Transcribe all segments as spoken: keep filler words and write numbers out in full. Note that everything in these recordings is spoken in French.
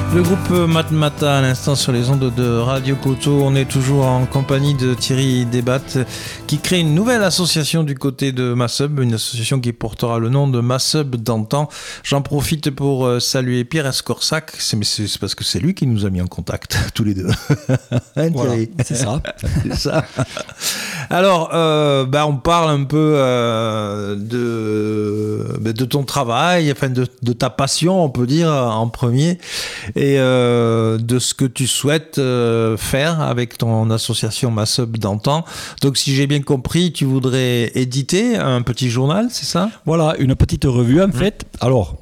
Le groupe Matmata à l'instant sur les ondes de Radio Coteau. On est toujours en compagnie de Thierry Debat qui crée une nouvelle association du côté de Massub, une association qui portera le nom de Massub d'antan. J'en profite pour saluer Pierre Escorsac, c'est, c'est parce que c'est lui qui nous a mis en contact, tous les deux. Hein, voilà, Thierry, c'est ça. C'est ça. Alors, euh, bah, on parle un peu euh, de, de ton travail, enfin de, de ta passion, on peut dire, en premier. Et euh, de ce que tu souhaites euh, faire avec ton association Massub d'antan. Donc, si j'ai bien compris, tu voudrais éditer un petit journal, c'est ça ? Voilà, une petite revue en mmh. fait. Alors,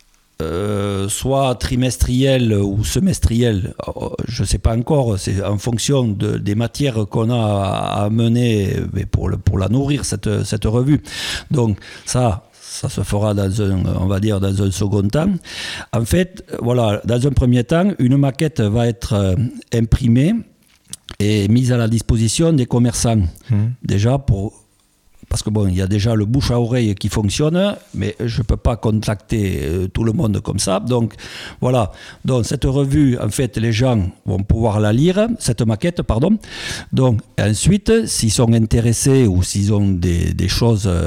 euh, soit trimestrielle ou semestrielle, je ne sais pas encore, c'est en fonction de, des matières qu'on a à mener pour, le, pour la nourrir, cette, cette revue. Donc, ça... Ça se fera dans un, on va dire, dans un second temps. En fait, voilà, dans un premier temps, une maquette va être euh, imprimée et mise à la disposition des commerçants. Mmh. Déjà pour... Parce que bon, il y a déjà le bouche à oreille qui fonctionne, mais je ne peux pas contacter euh, tout le monde comme ça. Donc voilà, donc cette revue, en fait, les gens vont pouvoir la lire, cette maquette, pardon. Donc ensuite, s'ils sont intéressés ou s'ils ont des, des choses, euh,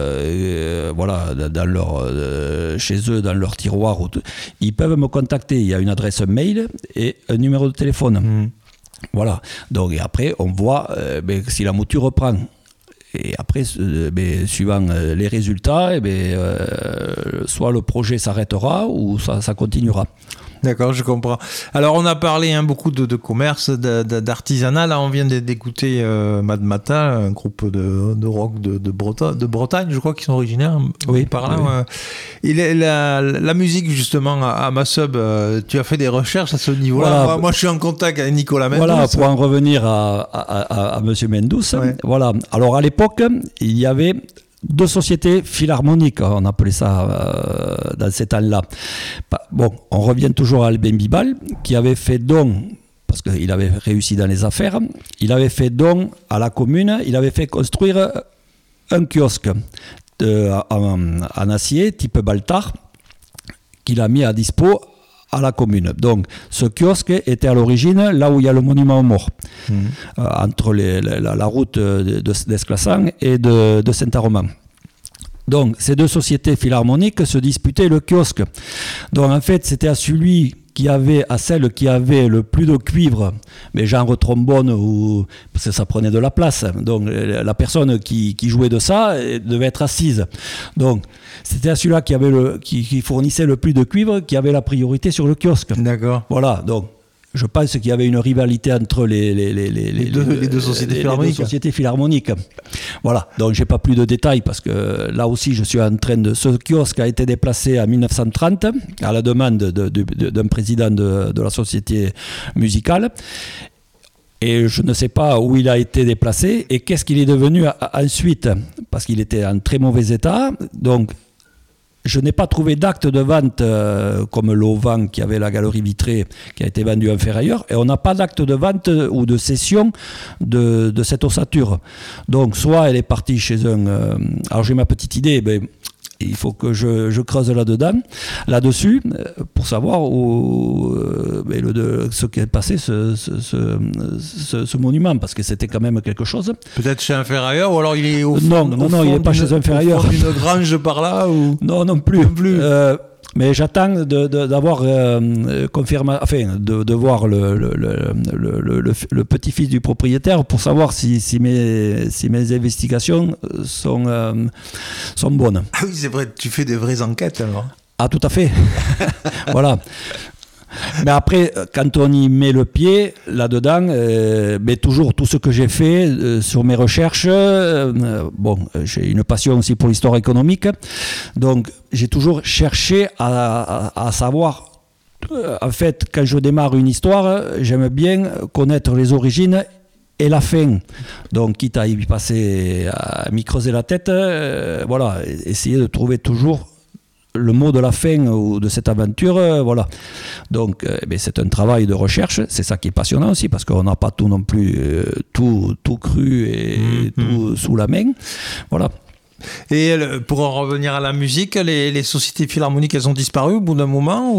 euh, voilà, dans leur, euh, chez eux, dans leur tiroir, ou tout, ils peuvent me contacter. Il y a une adresse mail et un numéro de téléphone. Mmh. Voilà. Donc et après, on voit euh, ben, si la mouture reprend. Et après, euh, ben, suivant euh, les résultats, eh ben, euh, soit le projet s'arrêtera ou ça, ça continuera. D'accord, je comprends. Alors, on a parlé hein, beaucoup de, de commerce, de, de, d'artisanat. Là, on vient d'écouter euh, Matmata, un groupe de, de rock de, de, Bretagne, de Bretagne, je crois qu'ils sont originaires oui, par là. Oui. Euh, et la, la musique, justement, à, à Massub, euh, tu as fait des recherches à ce niveau-là. Voilà. Moi, moi, je suis en contact avec Nicolas Mendous. Voilà, pour en revenir à, à, à, à M. Mendous. Ouais. Voilà. Alors, à l'époque, il y avait... deux sociétés philharmoniques, on appelait ça euh, dans ces temps-là. Bon, on revient toujours à Albin Bibal, qui avait fait don, parce qu'il avait réussi dans les affaires, il avait fait don à la commune, il avait fait construire un kiosque de, en, en acier, type Baltar, qu'il a mis à dispo à la commune. Donc, ce kiosque était à l'origine là où il y a le monument aux morts, mmh. euh, entre les, la, la route de, de, d'Esclassan et de, de Saint-Armand. Donc, ces deux sociétés philharmoniques se disputaient le kiosque. Donc, en fait, c'était à celui qui avait, à celle qui avait le plus de cuivre, mais genre trombone, ou, parce que ça prenait de la place. Donc, la personne qui, qui jouait de ça devait être assise. Donc, c'était à celui-là qui, avait le, qui, qui fournissait le plus de cuivre qui avait la priorité sur le kiosque. D'accord. Voilà, donc je pense qu'il y avait une rivalité entre les, les, les, les, les, deux, les deux sociétés les, philharmoniques. Les deux sociétés philharmoniques. Voilà, donc je n'ai pas plus de détails parce que là aussi je suis en train de... Ce kiosque a été déplacé en dix-neuf cent trente à la demande de, de, de, d'un président de, de la société musicale. Et je ne sais pas où il a été déplacé et qu'est-ce qu'il est devenu ensuite, parce qu'il était en très mauvais état. Donc, je n'ai pas trouvé d'acte de vente euh, comme l'Auvent qui avait la galerie vitrée qui a été vendue en ferrailleur, et on n'a pas d'acte de vente ou de cession de, de cette ossature. Donc, soit elle est partie chez un... Euh, alors, j'ai ma petite idée, ben, il faut que je, je creuse là-dedans, là-dessus, pour savoir où, euh, le, de, ce qu'est passé ce, ce, ce, ce, ce monument, parce que c'était quand même quelque chose. Peut-être chez un ferrailleur, ou alors il est au fond, non, non, au non, fond il n'est pas chez un ferrailleur. Au fond d'une grange par là ou... Non, non plus. Non plus. Euh, mais j'attends de, de, d'avoir euh, confirmé, enfin, de, de voir le, le, le, le, le, le petit-fils du propriétaire pour savoir si, si, mes, si mes investigations sont, euh, sont bonnes. Ah oui, c'est vrai, tu fais des vraies enquêtes alors. Ah, tout à fait. Voilà. Mais après, quand on y met le pied là-dedans, euh, mais toujours tout ce que j'ai fait euh, sur mes recherches, euh, bon, j'ai une passion aussi pour l'histoire économique, donc j'ai toujours cherché à, à, à savoir, euh, en fait, quand je démarre une histoire, j'aime bien connaître les origines et la fin. Donc, quitte à y passer, à m'y creuser la tête, euh, voilà, essayer de trouver toujours le mot de la fin ou de cette aventure, euh, voilà. Donc, euh, eh c'est un travail de recherche, c'est ça qui est passionnant aussi, parce qu'on n'a pas tout non plus, euh, tout, tout cru et mmh, tout mmh. sous la main, voilà. Et pour en revenir à la musique, les, les sociétés philharmoniques, elles ont disparu au bout d'un moment